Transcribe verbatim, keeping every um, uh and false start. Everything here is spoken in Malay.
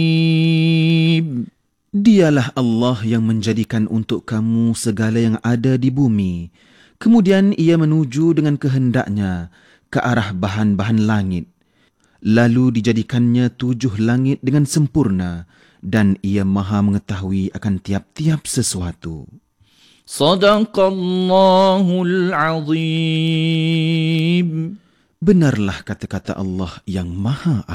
Dialah Allah yang menjadikan untuk kamu segala yang ada di bumi. Kemudian ia menuju dengan kehendaknya ke arah bahan-bahan langit. Lalu dijadikannya tujuh langit dengan sempurna dan ia maha mengetahui akan tiap-tiap sesuatu. Sadaqallahul Azim. Benarlah kata-kata Allah yang maha